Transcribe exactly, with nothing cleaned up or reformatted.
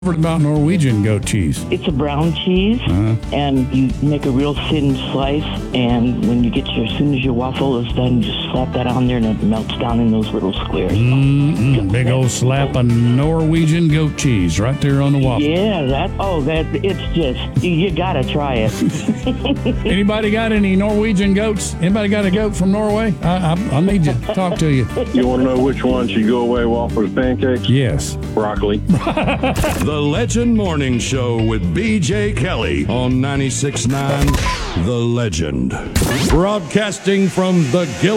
About Norwegian goat cheese. It's a brown cheese, Uh-huh. and you make a real thin slice, and when you get your, as soon as your waffle is done, you just slap that on there, and it melts down in those little squares. Mm-mm. Big old slap of Norwegian goat cheese right there on the waffle. Yeah, that, oh, that, it's just, you, you gotta try it. Anybody got any Norwegian goats? Anybody got a goat from Norway? I, I, I need to talk to you. You want to know which one should go away, waffles, pancakes? Yes. Broccoli. The Legend Morning Show with B J Kelly on ninety-six point nine The Legend. Broadcasting from the Gil